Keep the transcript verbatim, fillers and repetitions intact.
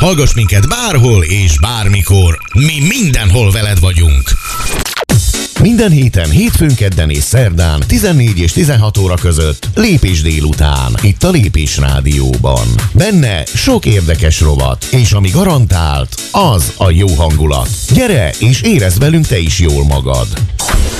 Hallgass minket bárhol és bármikor. Mi mindenhol veled vagyunk. Minden héten, hétfőn, kedden és szerdán tizennégy és tizenhat óra között Lépés délután, itt a Lépés Rádióban. Benne sok érdekes rovat, és ami garantált, az a jó hangulat. Gyere és érezd velünk te is jól magad.